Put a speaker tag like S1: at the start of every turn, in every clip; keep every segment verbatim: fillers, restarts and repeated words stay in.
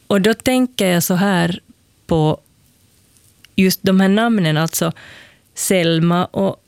S1: och då tänker jag så här på just de här namnen, alltså Selma och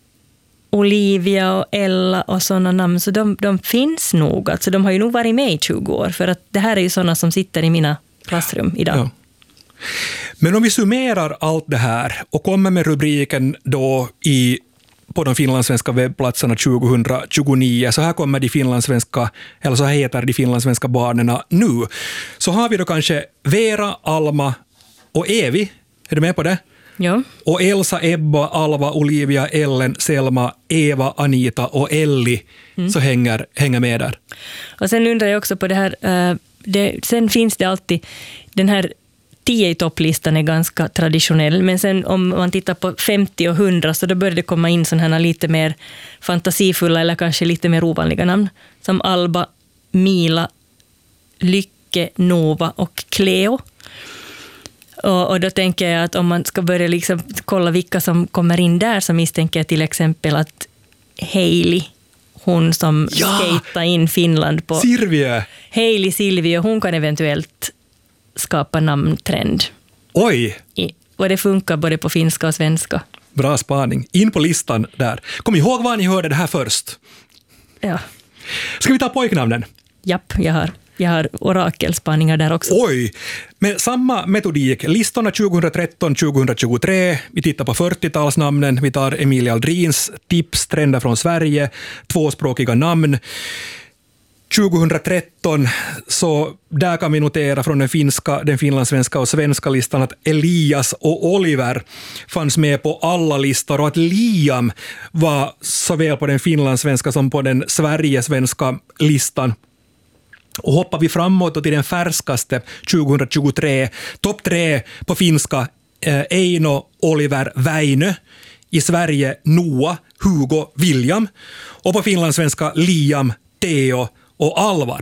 S1: Olivia och Ella och sådana namn, så de, de finns nog, alltså de har ju nog varit med i tjugo år, för att det här är ju sådana som sitter i mina klassrum idag. Ja.
S2: Men om vi summerar allt det här och kommer med rubriken då i på de finlandssvenska webbplatserna tjugohundratjugonio, så här kommer de finlandssvenska, eller så här heter de finlandssvenska barnen nu. Så har vi då kanske Vera, Alma och Evi, är du med på det?
S1: Ja.
S2: Och Elsa, Ebba, Alva, Olivia, Ellen, Selma, Eva, Anita och Elli, mm. så hänger, hänger med där. Och
S1: sen undrar jag också på det här, uh, det, sen finns det alltid den här tio i topplistan är ganska traditionell, men sen om man tittar på femtio och hundra så då börjar det komma in sådana här lite mer fantasifulla eller kanske lite mer ovanliga namn som Alba, Mila, Lycke, Nova och Cleo. Och, och då tänker jag att om man ska börja liksom kolla vilka som kommer in där, så misstänker jag till exempel att Hailey, hon som ja! skejtade in Finland på
S2: Silvia.
S1: Hailey Silvia, hon kan eventuellt skapa namntrend.
S2: Oj!
S1: I, och det funkar både på finska och svenska.
S2: Bra spaning. In på listan där. Kom ihåg vad ni hörde det här först.
S1: Ja.
S2: Ska vi ta pojknamnen?
S1: Japp, jag har, jag har orakelspaningar där också.
S2: Oj! Med samma metodik. Listorna tjugotretton tjugotjugotre. Vi tittar på fyrtiotalsnamnen. Vi tar Emilia Aldrins tips, trender från Sverige. Tvåspråkiga namn. tjugotretton, så där kan vi notera från den finska, den finlandssvenska och svenska listan att Elias och Oliver fanns med på alla listor och att Liam var såväl på den finlandssvenska som på den sverigesvenska listan. Och hoppar vi framåt till den färskaste tjugotjugotre, topp tre på finska, eh, Eino, Oliver, Väinö. I Sverige Noah, Hugo, William. Och på finlandssvenska Liam, Theo och Alvar.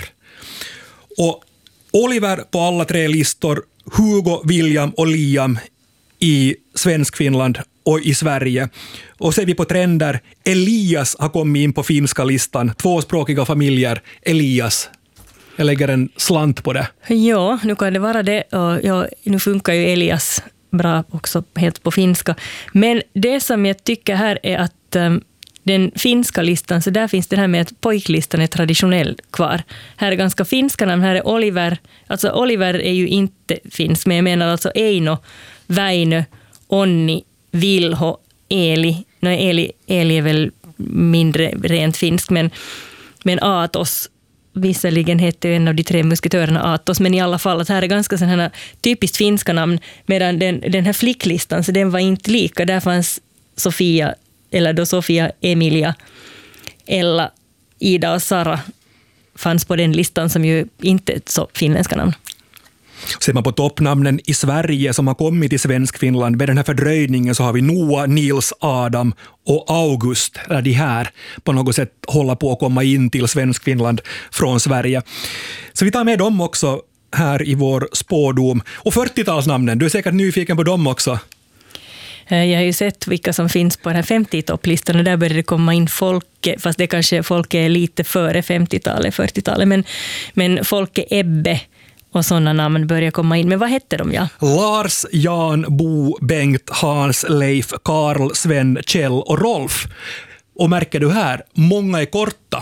S2: Och Oliver på alla tre listor, Hugo, William och Liam i svensk Finland och i Sverige. Och ser vi på trender, Elias har kommit in på finska listan, tvåspråkiga familjer, Elias. Jag lägger en slant på det.
S1: Ja, nu kan det vara det. Och ja, nu funkar ju Elias bra också helt på finska. Men det som jag tycker här är att um, den finska listan, så där finns det här med att pojklistan är traditionell kvar. Här är ganska finska namn, här är Oliver. Alltså Oliver är ju inte finsk, men jag menar alltså Eino, Väinö, Onni, Vilho, Eli. Nej, Eli, Eli är väl mindre rent finsk, men, men Atos, visserligen heter ju en av de tre musketörerna Atos, men i alla fall att här är ganska sådana här typiskt finska namn, medan den, den här flicklistan, så den var inte lika. Där fanns Sofia, eller då Sofia, Emilia, Ella, Ida och Sara fanns på den listan, som ju inte är så finländska namn.
S2: Ser man på toppnamnen i Sverige som har kommit till svensk Finland med den här fördröjningen, så har vi Noah, Nils, Adam och August. Där de här på något sätt håller på att komma in till svensk Finland från Sverige. Så vi tar med dem också här i vår spådom. Och fyrtiotalsnamnen, du är säkert nyfiken på dem också.
S1: Jag har ju sett vilka som finns på den här femtio-topplistan, och där börjar det komma in Folke, fast det kanske Folke är lite före femtiotalet, fyrtiotalet, men, men Folke, Ebbe och sådana namn börjar komma in. Men vad hette de, ja?
S2: Lars, Jan, Bo, Bengt, Hans, Leif, Karl, Sven, Kjell och Rolf. Och märker du här, många är korta.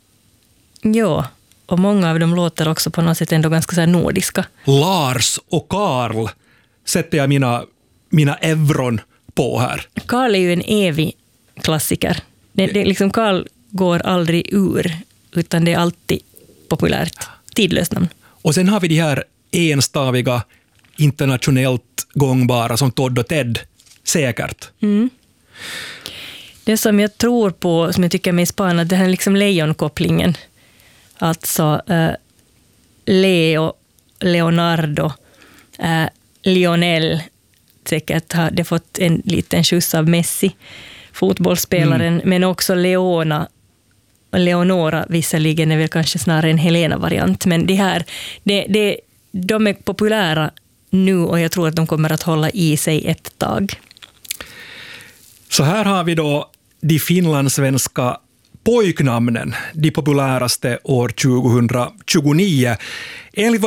S1: Ja, och många av dem låter också på något sätt ändå ganska så här nordiska.
S2: Lars och Karl sätter jag mina, mina euron på här.
S1: Karl är ju en evig klassiker. Det, det, liksom Karl går aldrig ur, utan det är alltid populärt. Tidlöst namn.
S2: Och sen har vi de här enstaviga, internationellt gångbara som Todd och Ted. Säkert.
S1: Mm. Det som jag tror på, som jag tycker är mest spännande, det här är liksom lejonkopplingen. Alltså eh, Leo, Leonardo, eh, Lionel. Säkert har det fått en liten skjuts av Messi, fotbollsspelaren, mm. men också Leona. Leonora visserligen är väl kanske snarare en Helena-variant, men det här, det, det, de är populära nu, och jag tror att de kommer att hålla i sig ett tag.
S2: Så här har vi då de finlandssvenska pojknamnen, de populäraste år tjugotjugonio. Enligt